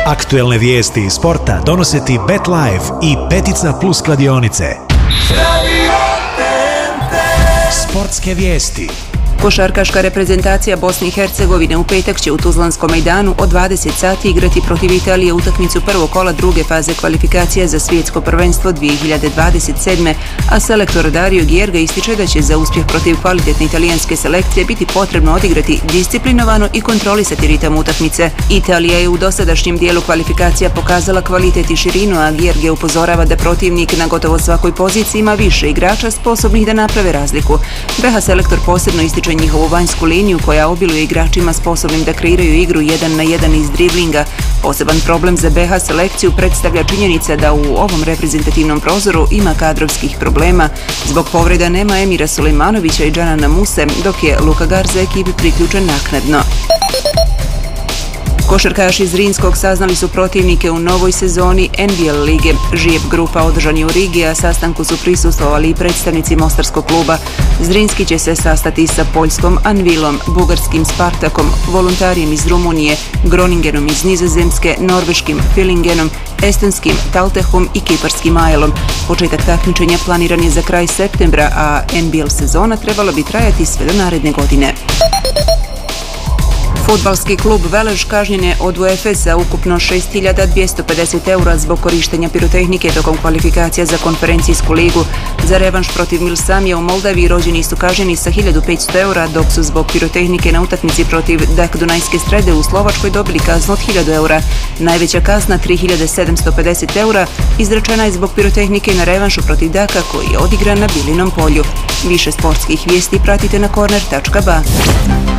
Aktuelne vijesti iz sporta donose ti BetLife i Petica Plus kladionice. Sportske vijesti. Košarkaška reprezentacija Bosne i Hercegovine u petak će u Tuzlanskom mejdanu od 20 sati igrati protiv Italije utakmicu prvog kola druge faze kvalifikacija za svjetsko prvenstvo 2027. A selektor Dario Gjerga ističe da će za uspjeh protiv kvalitetne italijanske selekcije biti potrebno odigrati disciplinovano i kontrolisati ritam utakmice. Italija je u dosadašnjem dijelu kvalifikacija pokazala kvalitet i širinu, a Gjerge upozorava da protivnik na gotovo svakoj poziciji ima više igrača sposobnih da naprave razliku. BH selektor posebno ističe njihovu vanjsku liniju koja obiluje igračima sposobnim da kreiraju igru 1 na 1 iz driblinga. Poseban problem za BH selekciju predstavlja činjenica da u ovom reprezentativnom prozoru ima kadrovskih problema. Zbog povreda nema Emira Sulejmanovića i Džanana Muse, dok je Luka Garza ekipi priključen naknadno. Košarkaši iz Zrinskog saznali su protivnike u novoj sezoni NBL lige. Žijep grupa održan je u Rigi, a sastanku su prisustvovali i predstavnici mostarskog kluba. Zrinski će se sastati sa poljskom Anvilom, bugarskim Spartakom, Voluntarijem iz Rumunije, Groningenom iz Nizozemske, norveškim Fillingenom, estonskim Taltehom i kiparskim Ajelom. Početak takmičenja planiran je za kraj septembra, a NBL sezona trebala bi trajati sve do naredne godine. Fudbalski klub Velež kažnjen je od UEFA ukupno 6.250 € zbog korištenja pirotehnike tokom kvalifikacija za konferencijsku ligu. Za revanš protiv Milsamija u Moldaviji rođeni su kažnjeni sa 1.500 €, dok su zbog pirotehnike na utakmici protiv Dak Dunajske Strede u Slovačkoj dobili kaznu od 1.000 €. Najveća kazna 3.750 € izrečena je zbog pirotehnike na revanšu protiv Daka koji je odigran na Bilinom polju. Više sportskih vijesti pratite na corner.ba.